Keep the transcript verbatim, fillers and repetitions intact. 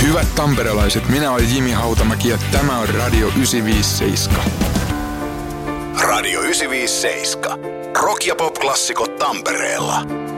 Hyvät tamperelaiset, minä olen Jimi Hautamäki ja tämä on Radio yhdeksänsataaviisikymmentäseitsemän. Radio yhdeksänsataaviisikymmentäseitsemän. Rock- ja pop-klassikot Tampereella.